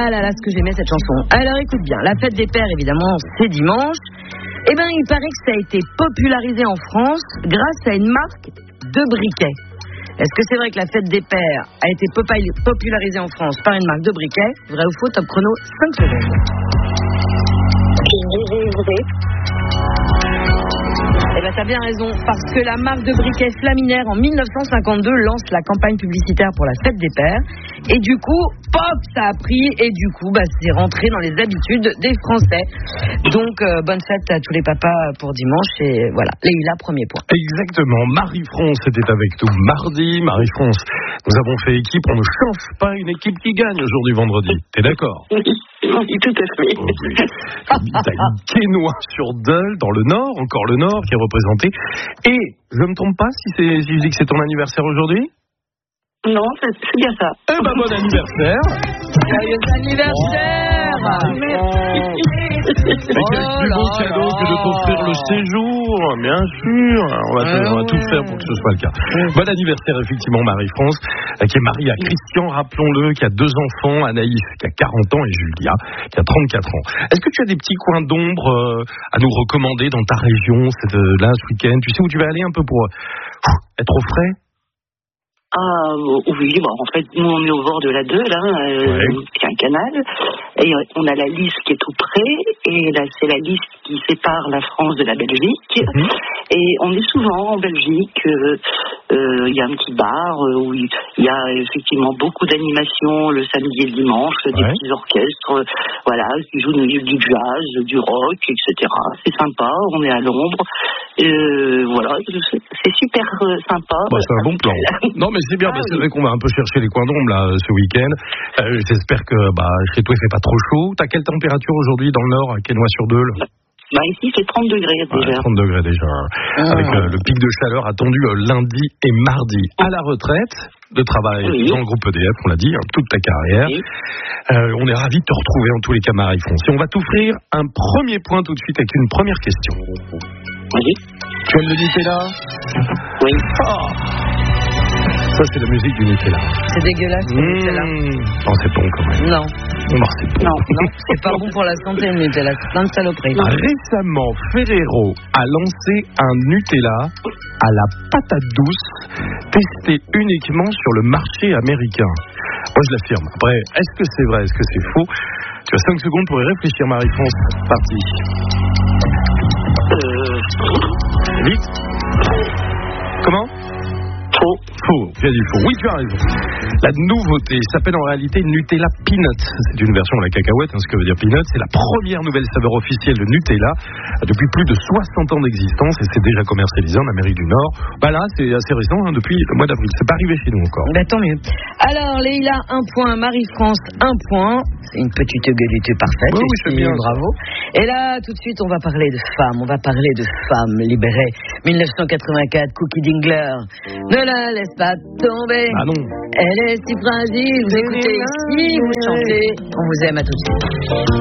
Ah là là, ce que j'aimais cette chanson. Alors écoute bien, la fête des pères, évidemment, c'est dimanche. Eh bien, il paraît que ça a été popularisé en France grâce à une marque de briquets. Est-ce que c'est vrai que la fête des pères a été popularisée en France par une marque de briquets? Vrai ou faux? Top chrono, 5 secondes. Je dirais vrai. Eh bien, t'as bien raison, parce que la marque de briquets Flaminaire, en 1952, lance la campagne publicitaire pour la fête des pères. Et du coup, pop, ça a pris, et du coup, c'est rentré dans les habitudes des Français. Donc, bonne fête à tous les papas pour dimanche, et voilà, Leïla, premier point. Exactement, Marie-France était avec nous mardi. Marie-France, nous avons fait équipe, on ne change pas une équipe qui gagne aujourd'hui vendredi. T'es d'accord? Oui, tout à fait. Oh, oui. T'as une Quesnoy sur Dole, dans le Nord, encore le Nord, qui est représenté. Et je ne me trompe pas si je dis que c'est ton anniversaire aujourd'hui? Non, c'est bien ça. Eh ben, bon anniversaire! Joyeux anniversaire! Merci! Mais quel plus beau cadeau que de t'offrir le séjour, bien sûr. On va tout faire pour que ce soit le cas. Bon anniversaire, effectivement, Marie-France, qui est mariée à Christian, rappelons-le, qui a 2 enfants, Anaïs, qui a 40 ans, et Julia, qui a 34 ans. Est-ce que tu as des petits coins d'ombre à nous recommander dans ta région, là, ce week-end? Tu sais où tu vas aller un peu pour être au frais? Ah oui, en fait, nous on est au bord de la Deule, qui est un canal, et on a la Lys qui est tout près, et là c'est la Lys qui sépare la France de la Belgique, et on est souvent en Belgique. Il y a un petit bar où il y a effectivement beaucoup d'animations le samedi et le dimanche, des petits orchestres, qui jouent du jazz, du rock, etc. C'est sympa, on est à l'ombre. C'est super sympa. C'est un bon plan. Non, mais c'est bien, c'est vrai qu'on va un peu chercher les coins d'ombre là ce week-end. J'espère que chez toi il fait pas trop chaud. T'as quelle température aujourd'hui dans le Nord, à Quesnoy-sur-Deûle? Ici, c'est 30 degrés déjà. 30 degrés déjà. Avec le pic de chaleur attendu lundi et mardi. À la retraite de travail dans le groupe EDF, on l'a dit, toute ta carrière. On est ravis de te retrouver en tous les cas, Marie-France. Et on va t'offrir un premier point tout de suite avec une première question. Oui. Tu aimes le Nutella? Oui. Ça, c'est la musique du Nutella. C'est dégueulasse, le Nutella. Non, c'est bon quand même. Non. C'est bon. Non, c'est pas bon pour la santé, le Nutella. C'est plein de saloperies. Récemment, Ferrero a lancé un Nutella à la patate douce, testé uniquement sur le marché américain. Moi, je l'affirme. Après, est-ce que c'est vrai, est-ce que c'est faux? Tu as 5 secondes pour y réfléchir, Marie-France. Parti. Vite. Comment? Faux. Tu as dit faux. Oui, tu as raison. La nouveauté s'appelle en réalité Nutella Peanut. C'est une version de la cacahuète, ce que veut dire Peanut. C'est la première nouvelle saveur officielle de Nutella depuis plus de 60 ans d'existence et c'est déjà commercialisé en Amérique du Nord. Là, c'est assez récent, depuis le mois d'avril. C'est pas arrivé chez nous encore. Tant mieux. Alors, Leïla, 1 point. Marie-France, 1 point. C'est une petite gueulite parfaite. Oui, c'est bien. Bravo. Et là, tout de suite, on va parler de femmes. On va parler de femmes libérées. 1984, Cookie Dingler. Ne la laisse pas tomber. Ah non. Elle est si fragile. Vous écoutez ici, vous chantez. On vous aime, à tout de suite.